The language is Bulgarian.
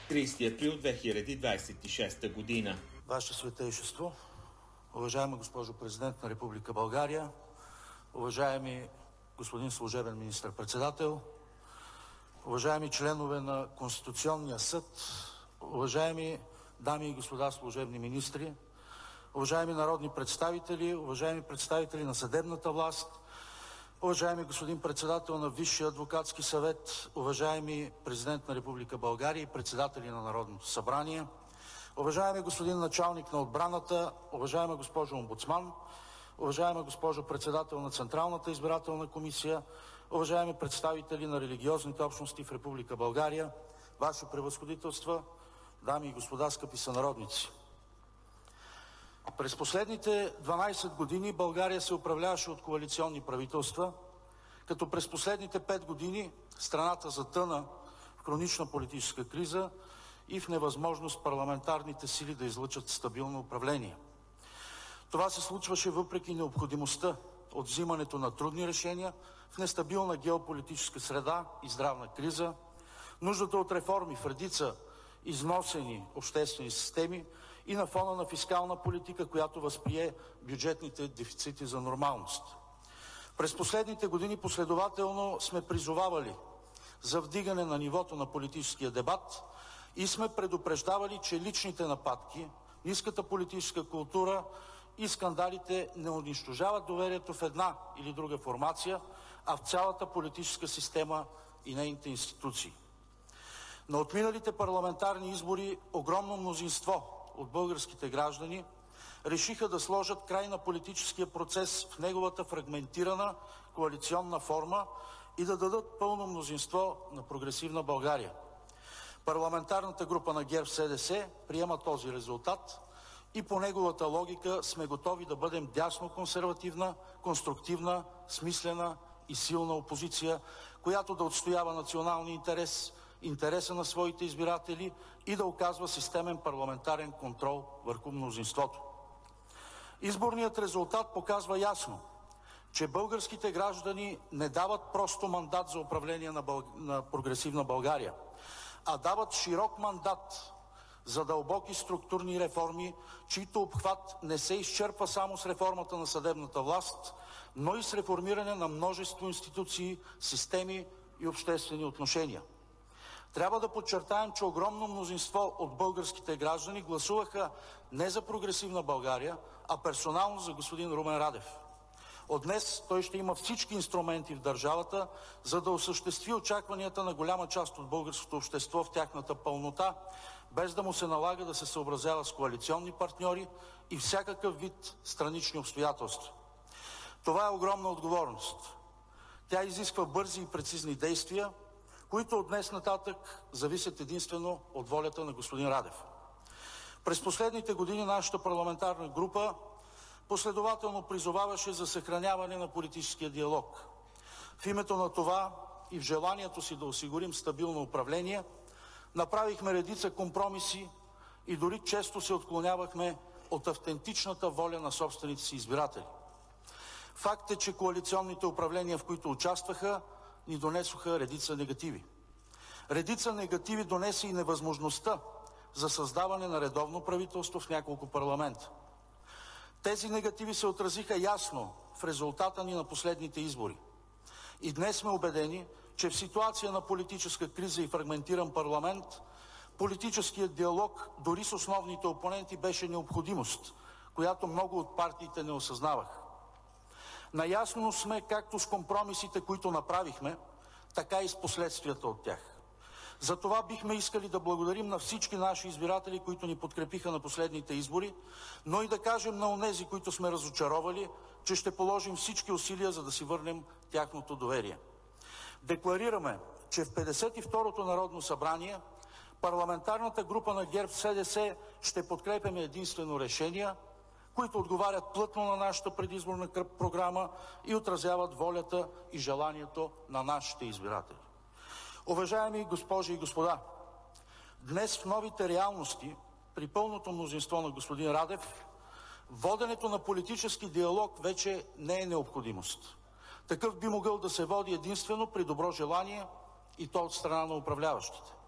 30 април 2026 година. Ваше Светейшество, уважаема госпожо Президент на Република България, уважаеми господин служебен министър-председател, уважаеми членове на Конституционния съд, уважаеми дами и господа служебни министри, уважаеми народни представители, уважаеми представители на съдебната власт, уважаеми господин председател на Висшия адвокатски съвет, уважаеми Президент на Република България и председатели на Народното събрание, уважаеми господин началник на отбраната, уважаема госпожо омбудсман, уважаема госпожо председател на Централната избирателна комисия, уважаеми представители на религиозните общности в Република България, Ваши превъзходителства, дами и господа, скъпи сънародници! През последните 12 години България се управляваше от коалиционни правителства, като през последните 5 години страната затъна в хронична политическа криза и в невъзможност парламентарните сили да излъчат стабилно управление. Това се случваше въпреки необходимостта от взимането на трудни решения в нестабилна геополитическа среда и здравна криза, нуждата от реформи в редица износени обществени системи и на фона на фискална политика, която възприе бюджетните дефицити за нормалност. През последните години последователно сме призовавали за вдигане на нивото на политическия дебат и сме предупреждавали, че личните нападки, ниската политическа култура и скандалите не унищожават доверието в една или друга формация, а в цялата политическа система и нейните институции. На отминалите парламентарни избори огромно мнозинство от българските граждани решиха да сложат край на политическия процес в неговата фрагментирана коалиционна форма и да дадат пълно мнозинство на Прогресивна България. Парламентарната група на ГЕРБ-СДС приема този резултат и по неговата логика сме готови да бъдем дясно-консервативна, конструктивна, смислена и силна опозиция, която да отстоява националния интерес, интереса на своите избиратели и да оказва системен парламентарен контрол върху мнозинството. Изборният резултат показва ясно, че българските граждани не дават просто мандат за управление на Прогресивна България, а дават широк мандат за дълбоки структурни реформи, чийто обхват не се изчерпва само с реформата на съдебната власт, но и с реформиране на множество институции, системи и обществени отношения. Трябва да подчертаем, че огромно мнозинство от българските граждани гласуваха не за Прогресивна България, а персонално за господин Румен Радев. От днес той ще има всички инструменти в държавата, за да осъществи очакванията на голяма част от българското общество в тяхната пълнота, без да му се налага да се съобразява с коалиционни партньори и всякакъв вид странични обстоятелства. Това е огромна отговорност. Тя изисква бързи и прецизни действия, които от днес нататък зависят единствено от волята на господин Радев. През последните години нашата парламентарна група последователно призоваваше за съхраняване на политическия диалог. В името на това и в желанието си да осигурим стабилно управление, направихме редица компромиси и дори често се отклонявахме от автентичната воля на собствените си избиратели. Факт е, че коалиционните управления, в които участваха, ни донесоха редица негативи. Редица негативи донесе и невъзможността за създаване на редовно правителство в няколко парламента. Тези негативи се отразиха ясно в резултата ни на последните избори. И днес сме убедени, че в ситуация на политическа криза и фрагментиран парламент, политическият диалог дори с основните опоненти беше необходимост, която много от партиите не осъзнаваха. Наясно сме както с компромисите, които направихме, така и с последствията от тях. Затова бихме искали да благодарим на всички наши избиратели, които ни подкрепиха на последните избори, но и да кажем на онези, които сме разочаровали, че ще положим всички усилия, за да си върнем тяхното доверие. Декларираме, че в 52-то Народно събрание парламентарната група на ГЕРБ-СДС ще подкрепяме единствено решения, които отговарят плътно на нашата предизборна програма и отразяват волята и желанието на нашите избиратели. Уважаеми госпожи и господа, днес в новите реалности, при пълното мнозинство на господин Радев, воденето на политически диалог вече не е необходимост. Такъв би могъл да се води единствено при добро желание и то от страна на управляващите.